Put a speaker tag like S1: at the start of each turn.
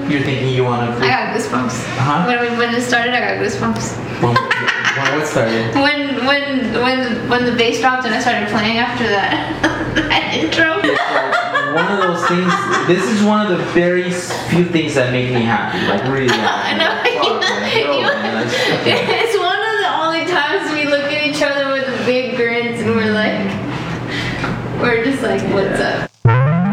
S1: you're thinking you want to?
S2: I got goosebumps.
S1: Huh?
S2: When it started, I got goosebumps.
S1: What started?
S2: When the bass dropped and I started playing after that that intro.
S1: One of those things. This is one of the very few things that make me happy. Like really.
S2: I know. It's one of the only times we look at each other with big grins and we're just like, what's up?